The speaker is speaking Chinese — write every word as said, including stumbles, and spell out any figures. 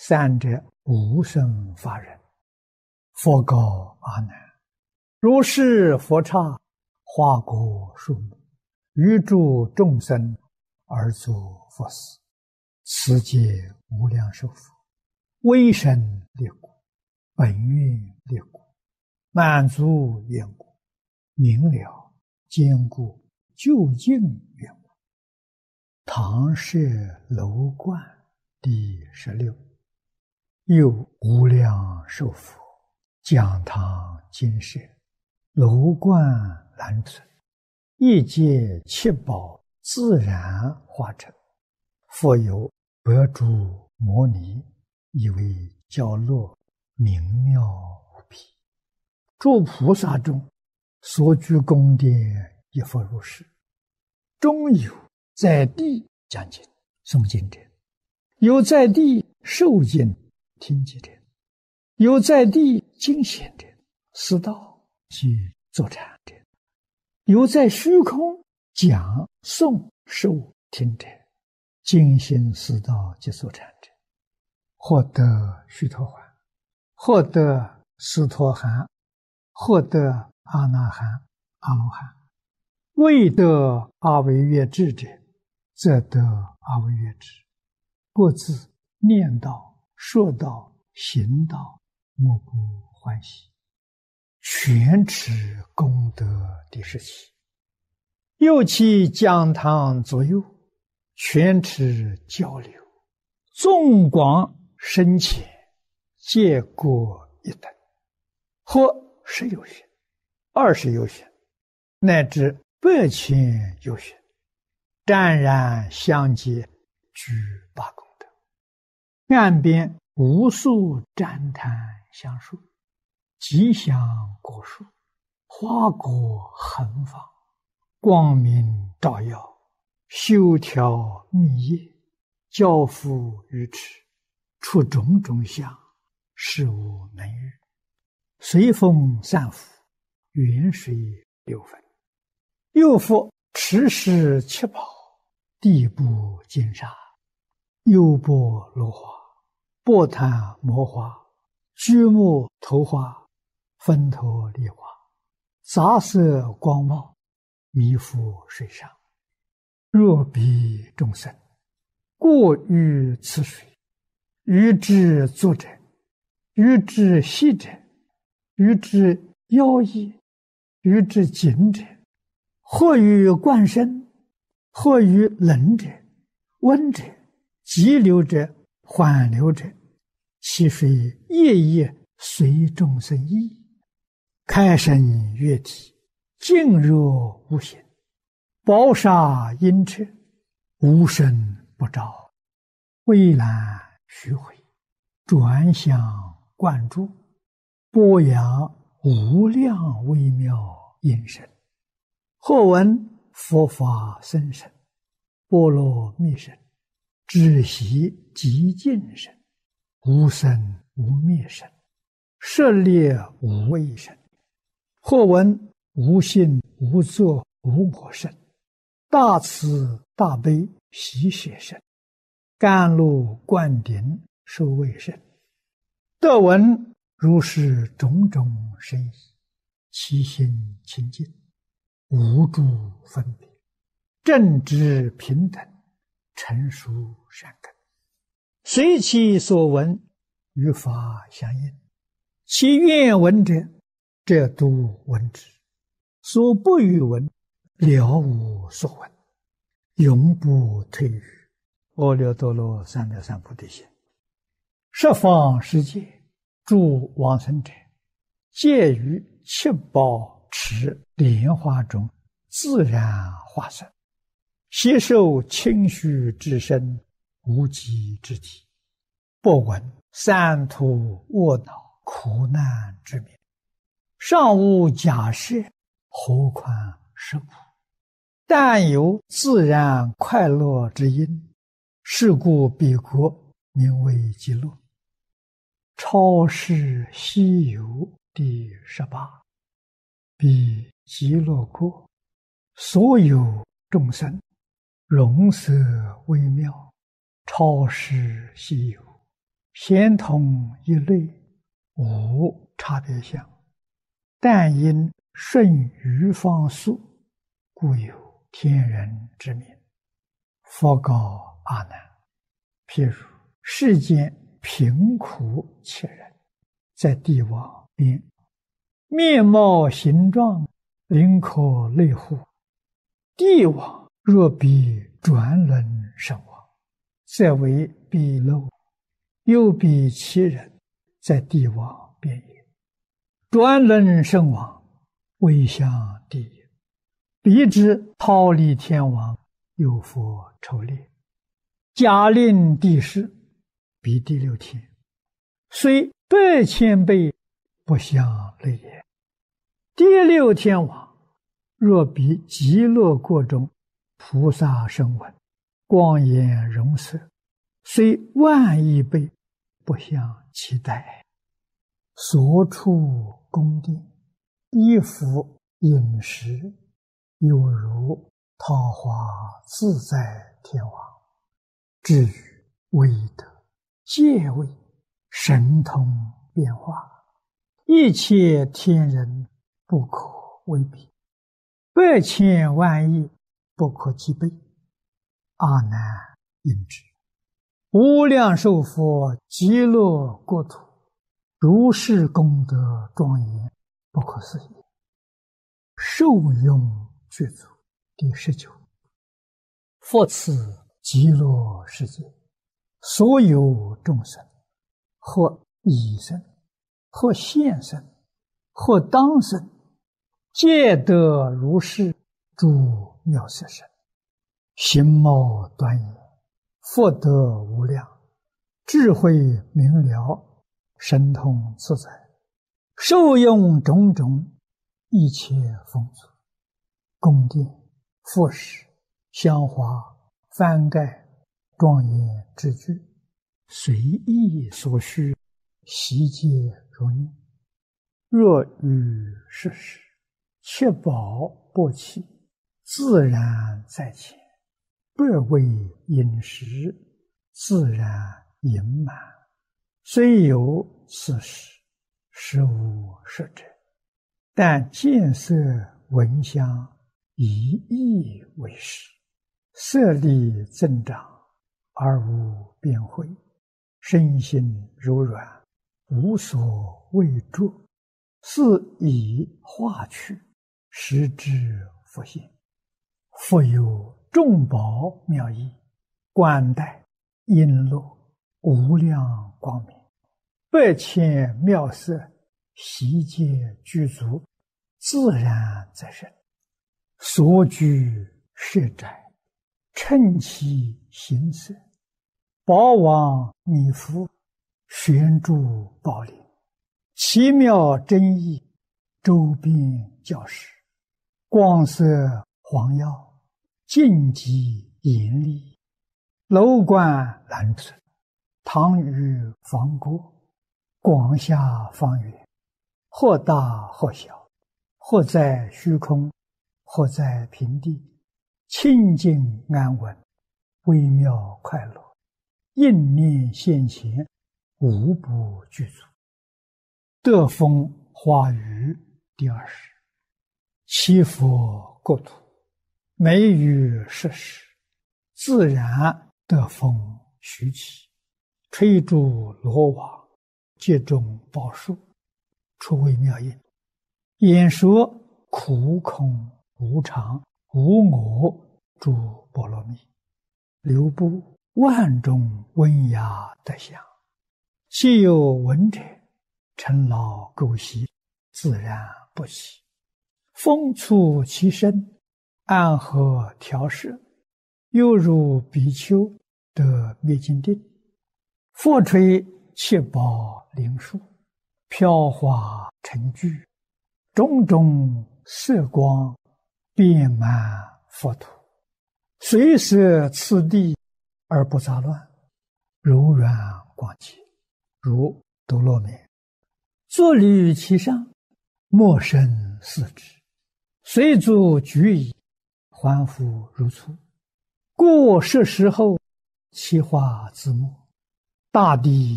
三者无生法忍。佛告阿难：如是佛刹，花果树木，于诸众生而作佛事，此皆无量寿佛，威神力故，本愿力故，满足愿故，明了坚固究竟愿故。唐舍楼观第十六。又无量寿佛讲堂金舍，楼观蓝存，一界七宝自然化成，复有百诸摩尼，以为角落，明妙无比。诸菩萨中所居宫殿，亦复如是。中有在地讲经诵经者，有在地受经听经者，有在地经显者，思道即坐禅者，有在虚空讲诵受听者，精心思道即坐禅者，获得须陀洹，获得斯陀含，获得阿那含、阿罗汉。未得阿惟越致者，则得阿惟越致。各自念道、说道、行道，莫不欢喜。全持功德第十七。又其讲堂左右，全持交流，纵广深浅，皆各一等，或十有寻，二十有寻，乃至百千有寻，湛然相接，具八功德。岸边无数赞叹相述，吉祥果树，花果横放，光明照耀，修条密叶，交付于池，出种种相，事无能喻。随风散伏，远水流分。又复持世七宝，地部金沙，优波罗花，波檀摩花，居木头花，分头梨花，杂色光茂，弥覆水上。若彼众生过于此水，于之坐者，于之息者，于之腰衣，于之颈者，或于冠身，或于冷者、温者、急流者、缓流者，其水夜夜随众生意，开生悦体，静若无形，宝刹阴彻，无声不照，蔚蓝虚回，转向灌注，播扬无量微妙音声。或闻佛法僧声，波罗蜜声，止息极静声，无生无灭声，舍猎无畏声。或闻无性无作无我声，大慈大悲喜舍声，甘露灌顶受畏声。得闻如是种种声意，其心清净，无诸分别，正直平等，成熟善根，随其所闻，与法相应。其愿闻者，则度闻之；所不欲闻，了无所闻，永不退于阿耨多罗三藐三菩提心。十方世界诸往生者，皆于七宝池莲花中自然化身，悉受清虚之身，无极之体，不闻三途卧恼苦难之名，尚无假设，何况实苦？但有自然快乐之因，是故彼国名为极乐。超世西游第十八。彼极乐国，所有众生，容色微妙，超世西游， 咸同一类，无差别相，但因顺于方速，故有天人之名。佛告阿难：譬如世间贫苦切人，在地网边，面貌形状，灵可类乎？地网若比转轮身亡，则为鄙陋；又比其人，在地网边也。转轮身亡，未向地也。彼之忉利天王，有佛抽列，假令地势，彼第六天，虽百千倍，不相类也。第六天王，若比极乐国中菩萨声闻，光颜容色，虽万亿倍，不相期待。所处宫殿，衣服饮食，有如桃花自在天王。至于威德、戒位、神通变化，一切天人不可为比，百千万亿不可计备。阿难应知，无量寿佛极乐国土，如是功德庄严，不可思议。受用具足。第十九，复此极乐世界，所有众生，或已生，或现生，或当生，皆得如是诸妙色身，形貌端严，福德无量，智慧明了，神通自在，受用种种一切丰足，宫殿、服饰、香花、幡盖、庄严之具，随意所需，悉皆如念。若遇世事，切宝不弃，自然在前，百味饮食，自然盈满。虽有此事，实无实者，但见色闻香，以意为食，色力增长，而无边慧，身心柔软，无所畏著，是以化去，实之复现。复有众宝妙义，冠带璎珞，无量光明，百千妙色，悉皆具足，自然在身。所居舍宅，称其形色，宝王弥夫，悬诸宝林，奇妙真义，周边教室，光色黄耀，净极严厉，楼观蓝色，堂宇房郭，广厦方圆，或大或小，或在虚空，或在平地，清净安稳，微妙快乐，应念现前，无不具足。得风花雨第二十，七佛国土，每于世时，自然得风徐起，吹诸罗网，皆中宝树，出微妙音，演说苦空无常无我诸波罗蜜，流布万种温雅德相，既有闻者，尘劳垢习，自然不起。风触其身，安和调摄，犹如比丘得灭尽定。复吹七宝灵树，飘华成聚，种种色光，遍满佛土，随摄次第而不杂乱，柔软广洁，如多罗面。坐立其上，莫生四肢，随足举矣，还复如初。过世时后，其化自没，大地